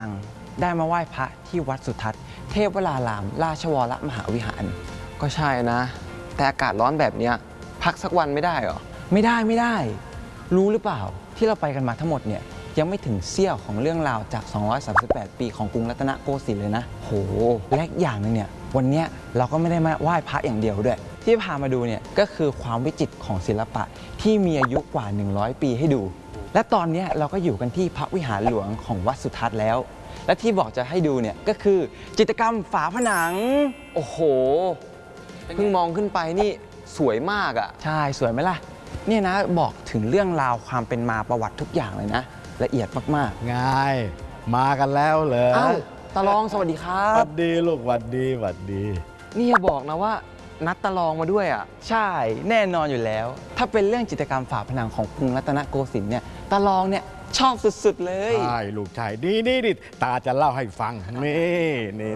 ได้มาไหว้พระที่วัดสุทัศน์เทพวรารามราชวรมหาวิหารก็ใช่นะแต่อากาศร้อนแบบนี้พักสักวันไม่ได้หรอไม่ได้รู้หรือเปล่าที่เราไปกันมาทั้งหมดเนี่ยยังไม่ถึงเสี้ยวของเรื่องราวจาก238ปีของกรุงรัตนโกสินทร์เลยนะโหและอย่างนึงเนี่ยวันนี้เราก็ไม่ได้มาไหว้พระอย่างเดียวด้วยที่พามาดูเนี่ยก็คือความวิจิตรของศิลปะที่มีอายุกว่า100 ปีให้ดูและตอนนี้เราก็อยู่กันที่พระวิหารหลวงของวัดสุทัศน์แล้วและที่บอกจะให้ดูเนี่ยก็คือจิตรกรรมฝาผนังโอ้โหเพิ่งมองขึ้นไปนี่สวยมากอ่ะใช่สวยไหมล่ะเนี่ยนะบอกถึงเรื่องราวความเป็นมาประวัติทุกอย่างเลยนะละเอียดมากๆง่ายมากันแล้วเหรออ้าวตาลองสวัสดีครับสวัสดีลูกสวัสดีนี่อย่าบอกนะว่านัดตาลองมาด้วยอ่ะใช่แน่นอนอยู่แล้วถ้าเป็นเรื่องจิตรกรรมฝาผนังของกรุงรัตนโกสินทร์เนี่ยตาลองเนี่ยชอบสุดๆเลยใช่ลูกชายนี่ตาจะเล่าให้ฟังนี่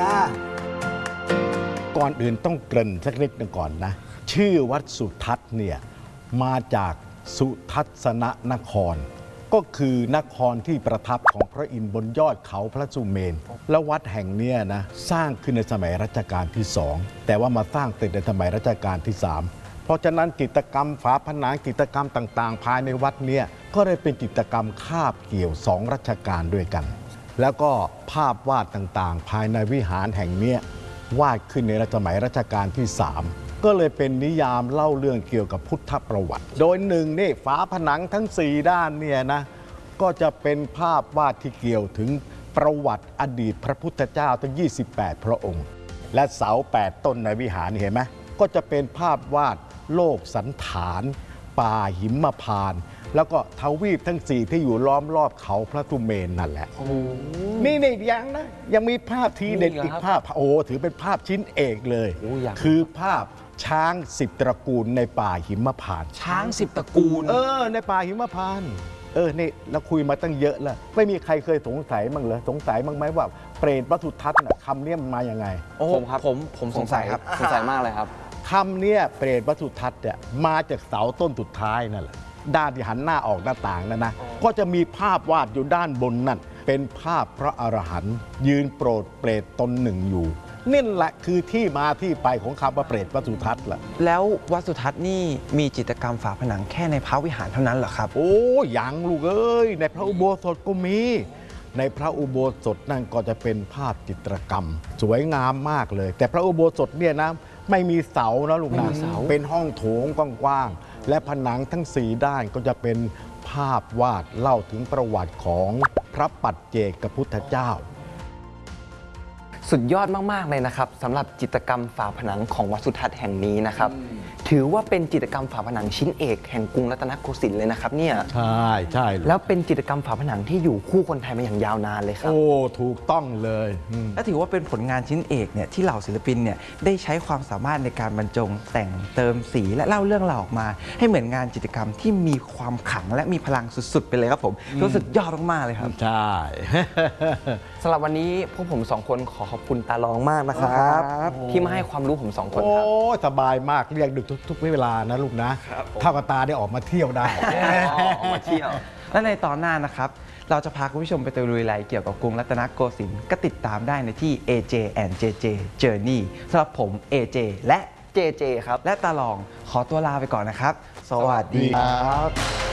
ก่อนอื่นต้องเกริ่นสักนิดหนึ่งก่อนนะชื่อวัดสุทัศน์เนี่ยมาจากสุทัศนครก็คือนครที่ประทับของพระอินทร์บนยอดเขาพระสุเมนแล้ววัดแห่งนี้นะสร้างขึ้นในสมัยรัชกาลที่2แต่ว่ามาสร้างเสร็จในสมัยรัชกาลที่3เพราะฉะนั้นกิจกรรมฝาผนังกิจกรรมต่างๆภายในวัดเนี่ยก็เลยเป็นกิจกรรมคาบเกี่ยว2รัชกาลด้วยกันแล้วก็ภาพวาดต่างๆภายในวิหารแห่งนี้วาดขึ้นในสมัยรัชกาลที่3ก็เลยเป็นนิยามเล่าเรื่องเกี่ยวกับพุทธประวัติโดยหนึ่งนี่ฝาผนังทั้ง4ด้านเนี่ยนะก็จะเป็นภาพวาดที่เกี่ยวถึงประวัติอดีตพระพุทธเจ้าทั้ง28พระองค์และเสา8ต้นในวิหารเห็นไหมก็จะเป็นภาพวาดโลกสันฐานป่าหิมพานต์แล้วก็ทวีปทั้ง4ที่อยู่ล้อมรอบเขาพระสุเมนนั่นแหละนี่ยังมีภาพทีเด็ดอีกภาพถือเป็นภาพชิ้นเอกเลยคือภาพช้าง10 ตระกูลในป่าหิมพานต์ช้าง10 ตระกูลในป่าหิมพานต์นี่เราคุยมาตั้งเยอะแล้วไม่มีใครเคยสงสัยบ้างเหรอสงสัยบ้างไหมว่าเปรตวัดสุทัศน์คำนี้มันมาอย่างไงผมสงสัยครับสงสัยมากเลยครับคำนี้เปรตวัดสุทัศน์เนี่ยมาจากเสาต้นสุดท้ายนั่นแหละด้านที่หันหน้าออกหน้าต่างนั่นนะก็จะมีภาพวาดอยู่ด้านบนนั่นเป็นภาพพระอรหันต์ยืนโปรดเปรตตนหนึ่งอยู่นี่แหละคือที่มาที่ไปของคำว่าเปรตวัดสุทัศน์ล่ะแล้ววัดสุทัศน์นี่มีจิตรกรรมฝาผนังแค่ในพระวิหารเท่านั้นเหรอครับยังลูกเอ้ยในพระอุโบสถก็มีในพระอุโบสถนั่นก็จะเป็นภาพจิตรกรรมสวยงามมากเลยแต่พระอุโบสถเนี่ยนะไม่มีเสานะลูกนะเป็นห้องโถงกว้างๆและผนังทั้ง4ด้านก็จะเป็นภาพวาดเล่าถึงประวัติของพระปัจเจกพุทธเจ้าสุดยอดมากๆเลยนะครับสำหรับจิตรกรรมฝาผนังของวัดสุทัศน์แห่งนี้นะครับถือว่าเป็นจิตรกรรมฝาผนังชิ้นเอกแห่งกรุงรัตนโกสินทร์เลยนะครับเนี่ยใช่แล้วเป็นจิตรกรรมฝาผนังที่อยู่คู่คนไทยมาอย่างยาวนานเลยครับถูกต้องเลยและถือว่าเป็นผลงานชิ้นเอกเนี่ยที่เหล่าศิลปินเนี่ยได้ใช้ความสามารถในการบรรจงแต่งเติมสีและเล่าเรื่องราวออกมาให้เหมือนงานจิตรกรรมที่มีความขลังและมีพลังสุดๆไปเลยครับผมรู้สึกยอดมากๆเลยครับใช่สำหรับวันนี้พวกผม2 คนขอบคุณตาลองมากนะครับที่มาให้ความรู้ผม2 คนครับสบายมากเรียกดึกทุกเวลานะลูกนะถ้ากับตาได้ออกมาเที่ยวได้ออกมาเที่ยวและในตอนหน้านะครับเราจะพาคุณผู้ชมไปตะลุยอะไรเกี่ยวกับกรุงรัตนโกสินทร์ก็ติดตามได้ในที่ AJ and JJ Journey สำหรับผม AJ และ JJ ครับและตาลองขอตัวลาไปก่อนนะครับสวัสดีครับ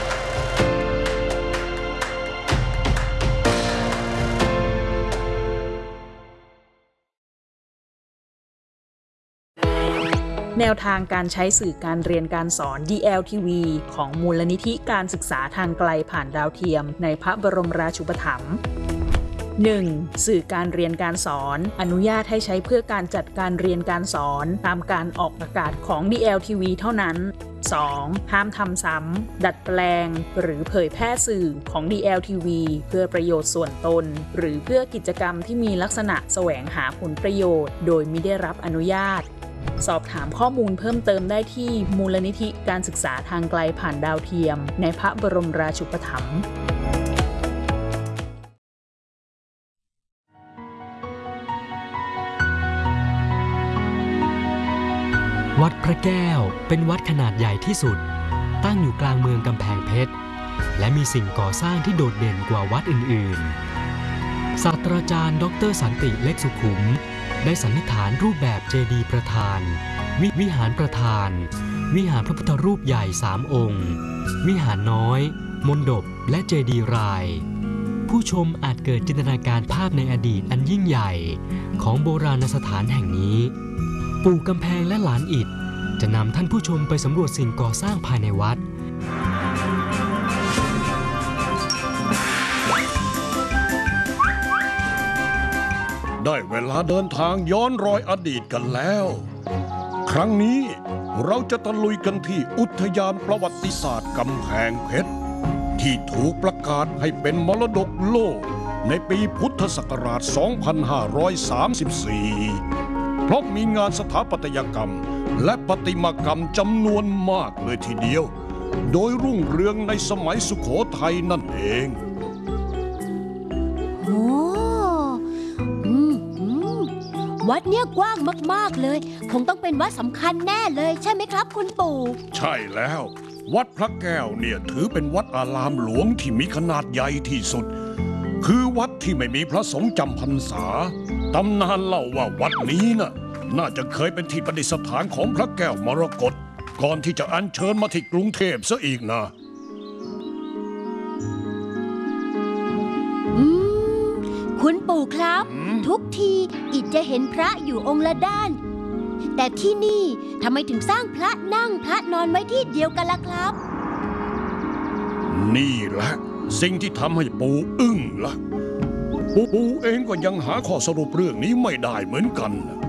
แนวทางการใช้สื่อการเรียนการสอน DLTV ของมูลนิธิการศึกษาทางไกลผ่านดาวเทียมในพระบรมราชูปถัมภ์ 1. สื่อการเรียนการสอนอนุญาตให้ใช้เพื่อการจัดการเรียนการสอนตามการออกอากาศของ DLTV เท่านั้น 2. ห้ามทำซ้ำดัดแปลงหรือเผยแพร่สื่อของ DLTV เพื่อประโยชน์ส่วนตนหรือเพื่อกิจกรรมที่มีลักษณะแสวงหาผลประโยชน์โดยมิได้รับอนุญาตสอบถามข้อมูลเพิ่มเติมได้ที่มูลนิธิการศึกษาทางไกลผ่านดาวเทียมในพระบรมราชูปถัมภ์วัดพระแก้วเป็นวัดขนาดใหญ่ที่สุดตั้งอยู่กลางเมืองกำแพงเพชรและมีสิ่งก่อสร้างที่โดดเด่นกว่าวัดอื่นๆศาสตราจารย์ดรสันติเล็กสุขุมได้สันนิษฐานรูปแบบเจดีย์ประธาน วิหารประธาน วิหารพระพุทธรูปใหญ่3 องค์ วิหารน้อย มณฑปและเจดีย์ราย ผู้ชมอาจเกิดจินตนาการภาพในอดีตอันยิ่งใหญ่ของโบราณสถานแห่งนี้ ปู่กำแพงและหลานอิฐจะนำท่านผู้ชมไปสำรวจสิ่งก่อสร้างภายในวัดได้เวลาเดินทางย้อนรอยอดีตกันแล้ว ครั้งนี้เราจะตะลุยกันที่อุทยานประวัติศาสตร์กำแพงเพชรที่ถูกประกาศให้เป็นมรดกโลกในปีพุทธศักราช 2534 เพราะมีงานสถาปัตยกรรมและประติมากรรมจำนวนมากเลยทีเดียว โดยรุ่งเรืองในสมัยสุโขทัยนั่นเองโอ้วัดเนี่ยกว้างมากๆเลยคงต้องเป็นวัดสำคัญแน่เลยใช่ไหมครับคุณปู่ใช่แล้ว วัดพระแก้วเนี่ยถือเป็นวัดอารามหลวงที่มีขนาดใหญ่ที่สุด คือวัดที่ไม่มีพระสงฆ์จำพรรษาตำนานเล่าว่าวัดนี้น่าจะเคยเป็นที่ประดิษฐานของพระแก้วมรกตก่อนที่จะอัญเชิญมาที่กรุงเทพซะอีกนะคุณปู่ครับ ทุกทีอิฐจะเห็นพระอยู่องค์ละด้าน แต่ที่นี่ทำไมถึงสร้างพระนั่งพระนอนไว้ที่เดียวกันล่ะครับนี่แหละสิ่งที่ทำให้ปู่อึ้งละปู่เองก็ยังหาข้อสรุปเรื่องนี้ไม่ได้เหมือนกันนะ